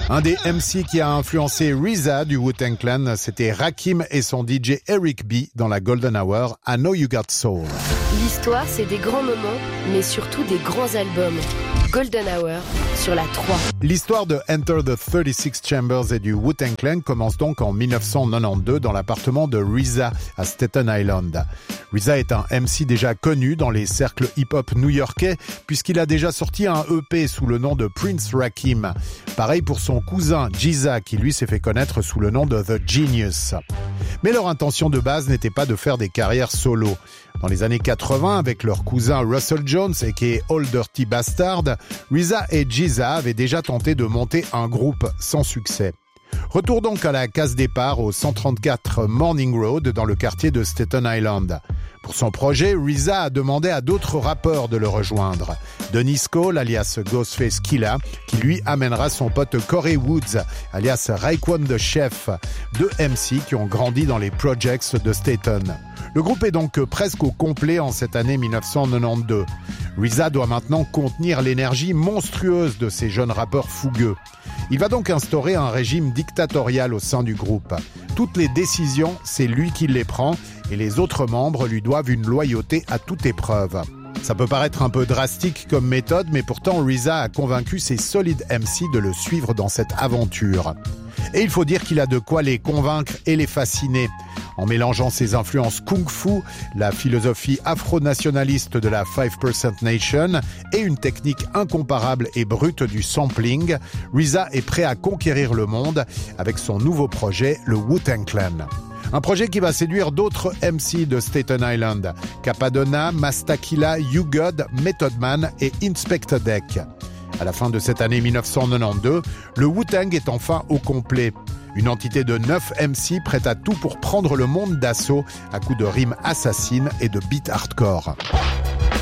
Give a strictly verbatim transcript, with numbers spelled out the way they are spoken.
Un des M C qui a influencé R Z A du Wu-Tang Clan, c'était Rakim et son D J Eric B dans la Golden Hour, I Know You Got Soul. L'histoire, c'est des grands moments, mais surtout des grands albums. Golden Hour sur la trois. L'histoire de Enter the thirty-six Chambers et du Wu-Tang Clan commence donc en dix-neuf cent quatre-vingt-douze dans l'appartement de R Z A à Staten Island. R Z A est un M C déjà connu dans les cercles hip-hop new-yorkais puisqu'il a déjà sorti un E P sous le nom de Prince Rakim. Pareil pour son cousin G Z A qui lui s'est fait connaître sous le nom de The Genius. Mais leur intention de base n'était pas de faire des carrières solo. Dans les années quatre-vingts, avec leur cousin Russell Jones, aka Old Dirty Bastard, R Z A et G Z A avaient déjà tenté de monter un groupe sans succès. Retour donc à la case départ au cent trente-quatre Morning Road dans le quartier de Staten Island. Pour son projet, R Z A a demandé à d'autres rappeurs de le rejoindre. Dennis Cole, alias Ghostface Killah, qui lui amènera son pote Corey Woods, alias Raekwon the Chef, deux M C qui ont grandi dans les projects de Staten. Le groupe est donc presque au complet en cette année dix-neuf cent quatre-vingt-douze. R Z A doit maintenant contenir l'énergie monstrueuse de ces jeunes rappeurs fougueux. Il va donc instaurer un régime dictatorial au sein du groupe. Toutes les décisions, c'est lui qui les prend et les autres membres lui doivent une loyauté à toute épreuve. Ça peut paraître un peu drastique comme méthode, mais pourtant R Z A a convaincu ses solides M C de le suivre dans cette aventure. Et il faut dire qu'il a de quoi les convaincre et les fasciner. En mélangeant ses influences kung-fu, la philosophie afro-nationaliste de la five percent Nation et une technique incomparable et brute du sampling, R Z A est prêt à conquérir le monde avec son nouveau projet, le Wu-Tang Clan. Un projet qui va séduire d'autres M C de Staten Island, Cappadonna, Masta Killa, U-God, Method Man et Inspector Deck. À la fin de cette année dix-neuf cent quatre-vingt-douze, le Wu-Tang est enfin au complet. Une entité de neuf M C prête à tout pour prendre le monde d'assaut à coups de rimes assassines et de beats hardcore.